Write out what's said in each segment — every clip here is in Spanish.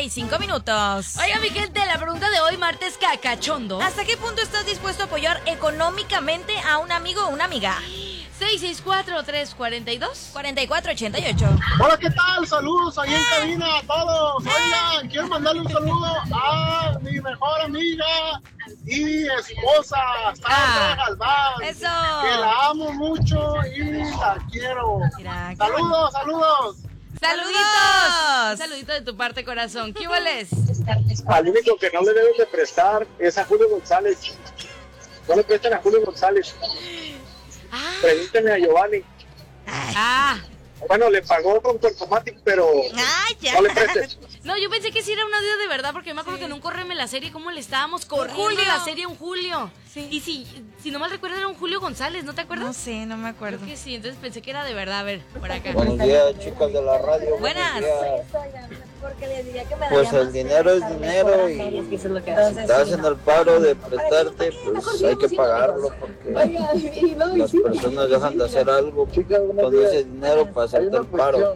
9:45. Oiga, mi gente, la pregunta de hoy, martes cacachondo. ¿Hasta qué punto estás dispuesto a apoyar económicamente a un amigo o una amiga? 664-342-4488. Hola, ¿qué tal? Saludos ahí en cabina a todos. Oigan, quiero mandarle un saludo a mi mejor amiga y esposa, Sandra Galván. Eso. Que la amo mucho y la quiero. Mira, Saludos. ¡Saluditos! Un saludito de tu parte, corazón. ¿Qué hueles? Al único que no le debes de prestar es a Julio González. No le prestan a Julio González. Pregúntenle a Giovanni. Bueno, le pagó con Automatic, pero ya. no le prestes. No, yo pensé que sí era un audio de verdad, porque me acuerdo que en un Córreme la serie, cómo le estábamos corriendo la serie a un Julio. Sí. Y si no mal recuerdo, era un Julio González, ¿no te acuerdas? No sé, no me acuerdo. Creo que sí, entonces pensé que era de verdad. A ver, por acá. Buenos días, chicas de la radio. Buenas. Pues el dinero es dinero y si te hacen el paro de prestarte, pues hay que pagarlo porque las personas dejan de hacer algo con ese dinero para hacerte el paro.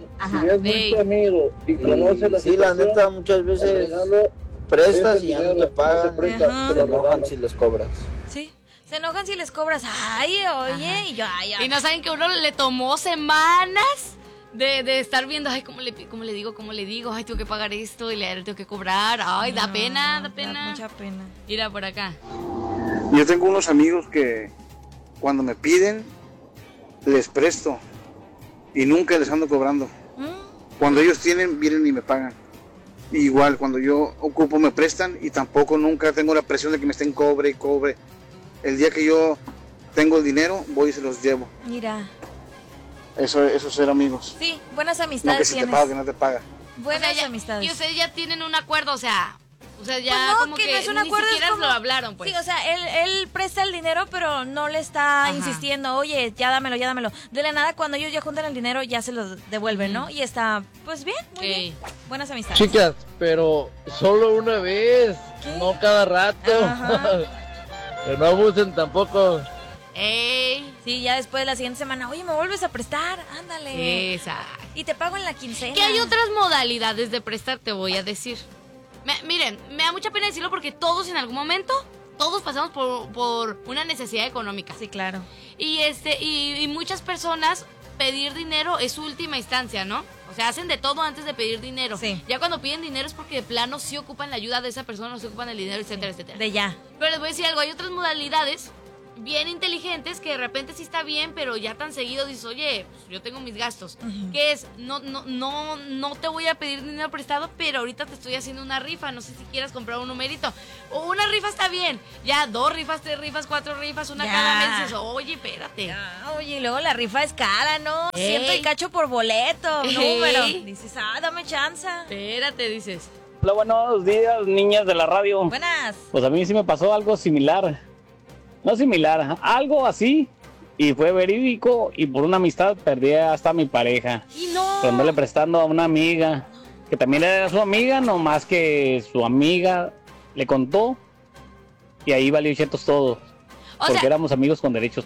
Sí, la neta, muchas veces prestas y ya no te pagan, se enojan si les cobras. Sí. Se enojan si les cobras. Ay, oye, y yo, ay. Y no saben que uno le tomó semanas de estar viendo, ay, ¿cómo le digo? Ay, tengo que pagar esto y le tengo que cobrar. Ay, da pena. Da mucha pena. Mira por acá. Yo tengo unos amigos que cuando me piden, les presto y nunca les ando cobrando. Cuando ellos tienen, vienen y me pagan. Igual, cuando yo ocupo, me prestan y tampoco nunca tengo la presión de que me estén cobre y cobre. El día que yo tengo el dinero, voy y se los llevo. Mira. Eso es ser amigos. Sí, buenas No amistades que si te paga, que no te paga. Buenas ya, amistades. Y ustedes ya tienen un acuerdo, o sea ya Pues no, como que que no es un ni acuerdo, siquiera es como... lo hablaron, pues. Sí, o sea, él presta el dinero, pero no le está insistiendo, oye, ya dámelo. De la nada, cuando ellos ya juntan el dinero, ya se lo devuelven, ¿no? Y está, pues bien, muy bien. Buenas amistades. Chicas, pero solo una vez, no cada rato. Que no abusen tampoco. Sí, ya después de la siguiente semana, oye, ¿me vuelves a prestar? Ándale. Exacto. Y te pago en la quincena. Que hay otras modalidades de prestar, te voy a decir. Miren, me da mucha pena decirlo porque todos en algún momento, todos pasamos por una necesidad económica. Sí, claro. Y muchas personas pedir dinero es su última instancia, ¿no? O sea, hacen de todo antes de pedir dinero. Sí. Ya cuando piden dinero es porque de plano sí ocupan la ayuda de esa persona, no se ocupan el dinero, etcétera, etcétera. De ya. Pero les voy a decir algo, hay otras modalidades bien inteligentes que de repente sí está bien, pero ya tan seguido dices, oye, pues yo tengo mis gastos. Que es, no te voy a pedir dinero prestado, pero ahorita te estoy haciendo una rifa, no sé si quieras comprar un numerito. O una rifa está bien, ya 2 rifas, 3 rifas, 4 rifas, una cada mes. Dices, oye, espérate. Oye, y luego la rifa es cara, ¿no? 100 y cacho por boleto, número. Dices, dame chance. Espérate, dices. Hola, buenos días, niñas de la radio. Buenas. Pues a mí sí me pasó algo similar. No similar, algo así. Y fue verídico y por una amistad perdí hasta a mi pareja. Y no. Por andarle prestando a una amiga, que también era su amiga, nomás que su amiga le contó y ahí valió chetos todo. Porque éramos amigos con derechos.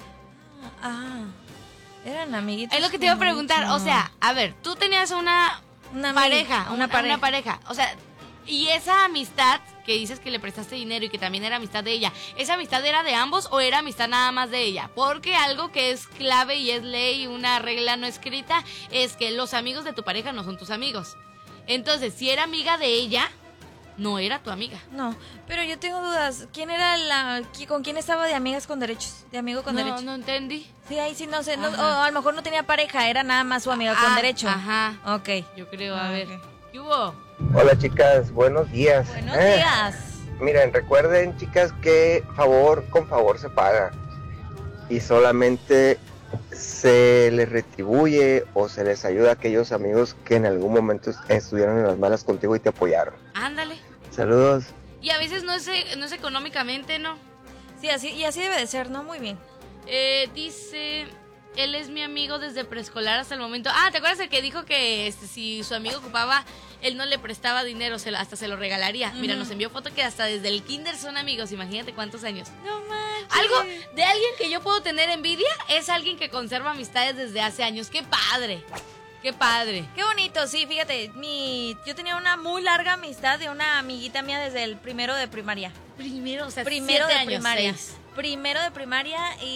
Eran amiguitos. Es lo que te iba a preguntar, o sea, a ver, tú tenías una pareja, una pareja, o sea, y esa amistad que dices que le prestaste dinero y que también era amistad de ella, ¿esa amistad era de ambos o era amistad nada más de ella? Porque algo que es clave y es ley, una regla no escrita, es que los amigos de tu pareja no son tus amigos. Entonces, si era amiga de ella, no era tu amiga. No, pero yo tengo dudas. ¿Quién era con quién estaba de amigas con derechos? De amigo con derechos. No entendí. Sí, ahí sí no sé. No, o a lo mejor no tenía pareja, era nada más su amiga con derecho. Ajá. Ok. Yo creo, a ver. ¿Qué hubo? Hola chicas, buenos días. Buenos días. Miren, recuerden chicas que favor con favor se paga y solamente se les retribuye o se les ayuda a aquellos amigos que en algún momento estuvieron en las malas contigo y te apoyaron. Ándale. Saludos. Y a veces no es económicamente, ¿no? Sí, así debe de ser, ¿no? Muy bien. Dice, él es mi amigo desde preescolar hasta el momento. ¿Te acuerdas el que dijo que si su amigo ocupaba, él no le prestaba dinero, hasta se lo regalaría? Mira, nos envió foto que hasta desde el kinder son amigos, imagínate cuántos años. No manches. Algo de alguien que yo puedo tener envidia es alguien que conserva amistades desde hace años. ¡Qué padre! Qué padre. Qué bonito, sí, fíjate, yo tenía una muy larga amistad de una amiguita mía desde el primero de primaria. Primero, o sea, primero de años, primaria. 6. Primero de primaria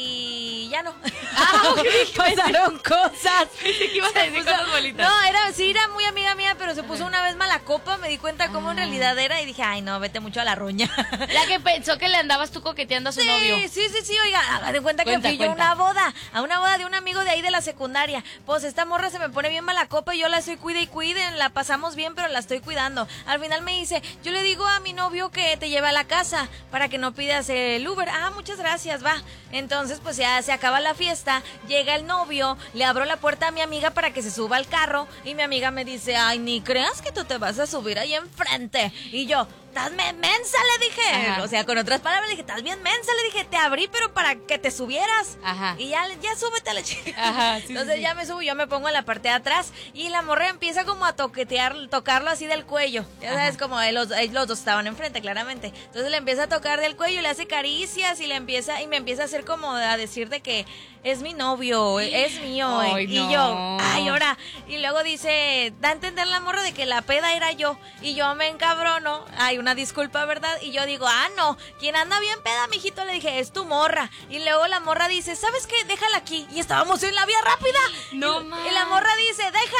y ya no. Okay. Pasaron cosas. ¿Qué ibas a decir con las bolitas? No, era muy amiga mía, pero se puso una vez mala copa, me di cuenta cómo en realidad era y dije, ay no, vete mucho a la roña. La que pensó que le andabas tú coqueteando a su novio. Sí, oiga, haga de cuenta que fui yo a una boda de un amigo de ahí de la secundaria. Pues esta morra se me pone bien mala copa y yo la estoy cuide, la pasamos bien, pero la estoy cuidando. Al final me dice, yo le digo a mi novio que te lleve a la casa para que no pidas el Uber. Muchas gracias, va. Entonces, pues ya se acaba la fiesta, llega el novio, le abro la puerta a mi amiga para que se suba al carro y mi amiga me dice, ay, ni creas que tú te vas a subir ahí enfrente. Y yo, estás mensa, le dije. Ajá. O sea, con otras palabras le dije, estás bien mensa, le dije, te abrí, pero para que te subieras. Ajá. Y ya súbete a la chica. Ajá, sí, entonces ya me subo, yo me pongo en la parte de atrás y la morra empieza como a tocarlo así del cuello. Ya sabes, como los dos estaban enfrente, claramente. Entonces le empieza a tocar del cuello, le hace caricias y me empieza a hacer como a decir de que es mi novio, es mío. Ay, y no. yo, ay, ahora. Y luego dice, da a entender la morra de que la peda era yo. Y yo me encabrono, hay una disculpa, ¿verdad? Y yo digo, no, quien anda bien peda, mijito, le dije, es tu morra. Y luego la morra dice, ¿sabes qué? Déjala aquí. Y estábamos en la vía rápida. No, y la morra dice,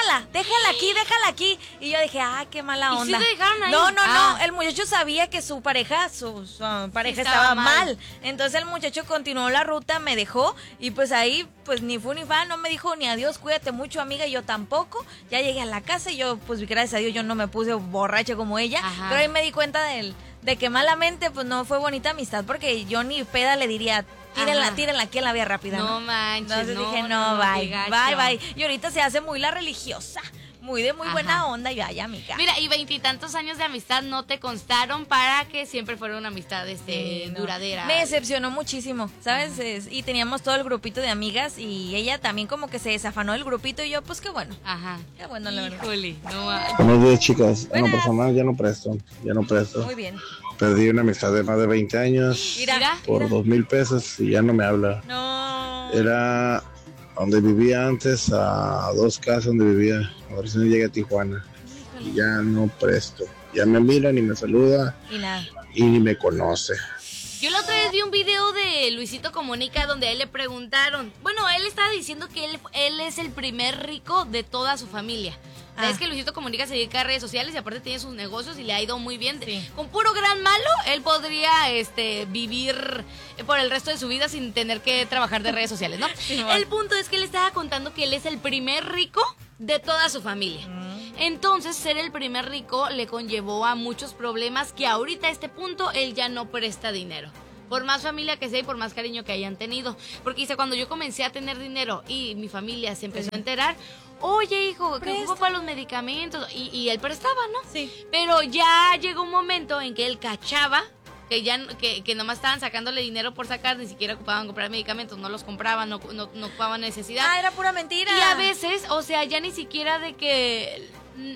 déjala aquí. Y yo dije, qué mala onda. ¿Y si te dejaron ahí? No, el muchacho sabía que su pareja, estaba mal. Entonces el muchacho continuó la ruta, me dejó y pues ahí, pues ni fu ni fa, no me dijo ni adiós, cuídate mucho, amiga, y yo tampoco. Ya llegué a la casa y yo, pues gracias a Dios, yo no me puse borracha como ella. Ajá. Pero ahí me di cuenta de que malamente, pues no fue bonita amistad, porque yo ni peda le diría, tírenla aquí en la vía rápida. No manches. Entonces dije, bye. Y ahorita se hace muy la religiosa. Muy buena onda y vaya, amiga. Mira, y 20 y tantos años de amistad no te constaron para que siempre fuera una amistad duradera. Me decepcionó muchísimo, ¿sabes? Y teníamos todo el grupito de amigas y ella también como que se desafanó del grupito y yo, pues qué bueno. Ajá. Qué bueno, la verdad. Híjole, no. Buenos días, chicas. En lo personal ya no presto. Muy bien. Perdí una amistad de más de 20 años por 2,000 pesos y ya no me habla. No. Era donde vivía antes, a 2 casas donde vivía. Ahora sí no llegué a Tijuana. Híjole. Y ya no presto. Ya me mira, ni me saluda. Y nada. Y ni me conoce. Yo la otra vez vi un video de Luisito Comunica donde a él le preguntaron. Bueno, él estaba diciendo que él es el primer rico de toda su familia. Es que Luisito Comunica se dedica a redes sociales y aparte tiene sus negocios y le ha ido muy bien. Sí. Con puro gran malo, él podría vivir por el resto de su vida sin tener que trabajar de redes sociales, ¿no? Sí, bueno. El punto es que él estaba contando que él es el primer rico de toda su familia. Entonces, ser el primer rico le conllevó a muchos problemas que ahorita a este punto él ya no presta dinero. Por más familia que sea y por más cariño que hayan tenido. Porque dice, cuando yo comencé a tener dinero y mi familia se empezó a enterar, oye, hijo, que ocupo para los medicamentos. Y él prestaba, ¿no? Sí. Pero ya llegó un momento en que él cachaba que nomás estaban sacándole dinero por sacar, ni siquiera ocupaban comprar medicamentos, no los compraban, no ocupaban necesidad. Era pura mentira. Y a veces, o sea, ya ni siquiera de que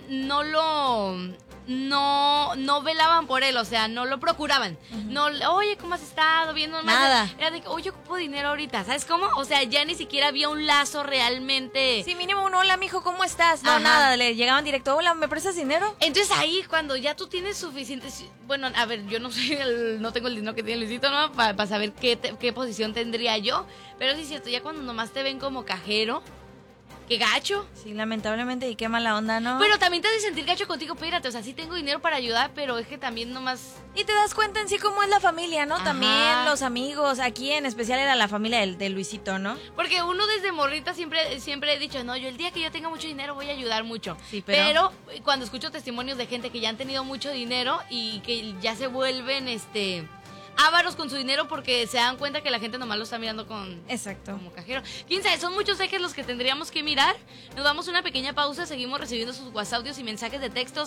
no velaban por él, o sea, no lo procuraban. No, oye, ¿cómo has estado? Viendo nada. Era de que, oye, ocupo dinero ahorita, ¿sabes cómo? O sea, ya ni siquiera había un lazo realmente. Sí, mínimo un hola, mijo, ¿cómo estás? No, nada, le llegaban directo, hola, ¿me prestas dinero? Entonces ahí, cuando ya tú tienes suficiente, bueno, a ver, yo no tengo el dinero que tiene Luisito, ¿no? Para saber qué posición tendría yo, pero sí es cierto, ya cuando nomás te ven como cajero, ¡qué gacho! Sí, lamentablemente, y qué mala onda, ¿no? Pero también te hace sentir gacho contigo, espérate, o sea, sí tengo dinero para ayudar, pero es que también nomás... Y te das cuenta en sí cómo es la familia, ¿no? Ajá. También los amigos, aquí en especial era la familia de Luisito, ¿no? Porque uno desde morrita siempre he dicho, no, yo el día que yo tenga mucho dinero voy a ayudar mucho. Sí, pero cuando escucho testimonios de gente que ya han tenido mucho dinero y que ya se vuelven, ávaros con su dinero porque se dan cuenta que la gente nomás lo está mirando como cajero. ¿Quién sabe? Son muchos ejes los que tendríamos que mirar. Nos damos una pequeña pausa, seguimos recibiendo sus WhatsApp y mensajes de texto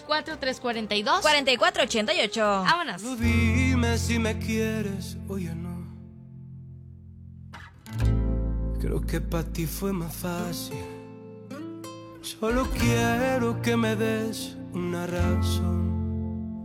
664-342-4488. Vámonos. No, dime si me quieres o ya no. Creo que para ti fue más fácil. Solo quiero que me des una razón.